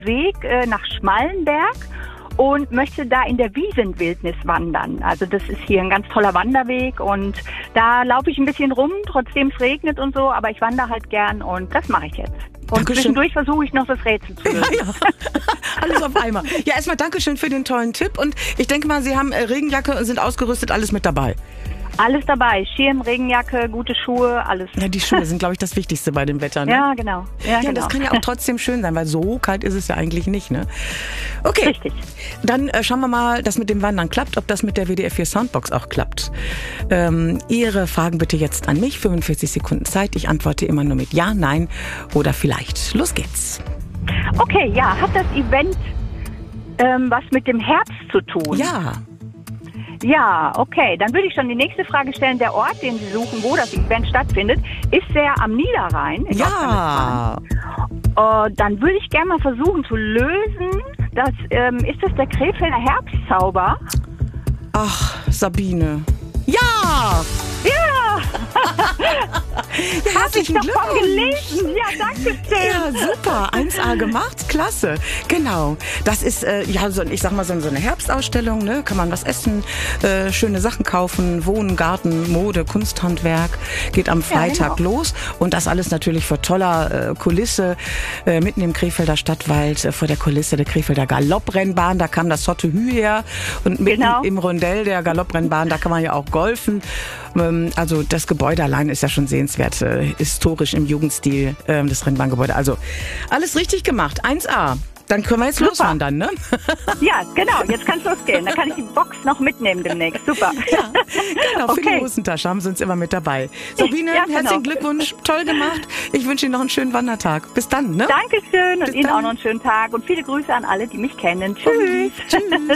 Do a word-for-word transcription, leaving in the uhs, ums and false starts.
Weg äh, nach Schmallenberg und möchte da in der Wiesenwildnis wandern. Also das ist hier ein ganz toller Wanderweg und da laufe ich ein bisschen rum, trotzdem es regnet und so, aber ich wandere halt gern und das mache ich jetzt. Und Dankeschön. Zwischendurch versuche ich noch das Rätsel zu lösen. Ja, ja. Alles auf einmal. Ja, erstmal Dankeschön für den tollen Tipp und ich denke mal, Sie haben äh, Regenjacke und sind ausgerüstet, alles mit dabei. Alles dabei. Schirm, Regenjacke, gute Schuhe, alles. Ja, die Schuhe sind, glaube ich, das Wichtigste bei dem Wetter. Ne? Ja, genau. Ja, Ja, genau. das kann ja auch trotzdem schön sein, weil so kalt ist es ja eigentlich nicht, ne? Okay. Richtig. Dann äh, schauen wir mal, dass mit dem Wandern klappt, ob das mit der W D R vier Soundbox auch klappt. Ähm, Ihre Fragen bitte jetzt an mich, fünfundvierzig Sekunden Zeit. Ich antworte immer nur mit Ja, Nein oder vielleicht. Los geht's. Okay, ja. Hat das Event ähm, was mit dem Herbst zu tun? Ja. Ja, okay. Dann würde ich schon die nächste Frage stellen. Der Ort, den Sie suchen, wo das Event stattfindet, ist der am Niederrhein in Ja. Nordrhein-Westfalen. Äh, dann würde ich gerne mal versuchen zu lösen. Das, ähm, ist das der Krefelder Herbstzauber? Ach, Sabine. Ja! Ja! Ja, herzlichen Hab ich davon Glückwunsch. gelesen. Ja, danke schön. Ja, super. eins A gemacht. Klasse. Genau. Das ist, äh, ja, so, ich sag mal, so, so eine Herbstausstellung, ne? Kann man was essen, äh, schöne Sachen kaufen, Wohnen, Garten, Mode, Kunsthandwerk. Geht am Freitag Ja, genau. los. Und das alles natürlich vor toller äh, Kulisse, äh, mitten im Krefelder Stadtwald, äh, vor der Kulisse der Krefelder Galopprennbahn. Da kam das Sottehü her. Und mitten Genau. im Rondell der Galopprennbahn, da kann man ja auch golfen. Ähm, also das Gebäude allein ist ja schon sehenswert, äh, historisch im Jugendstil, äh, das Rennbahngebäude. Also alles richtig gemacht. eins A. Dann können wir jetzt Super. loswandern, ne? Ja, genau. Jetzt kann es losgehen. Dann kann ich die Box noch mitnehmen demnächst. Super. Ja, genau. Für die Okay. Hosentasche haben sie uns immer mit dabei. Sabine, Ja, genau. herzlichen Glückwunsch. Toll gemacht. Ich wünsche Ihnen noch einen schönen Wandertag. Bis dann, ne? Dankeschön und Bis Ihnen dann. auch noch einen schönen Tag und viele Grüße an alle, die mich kennen. Tschüss. Tschüss.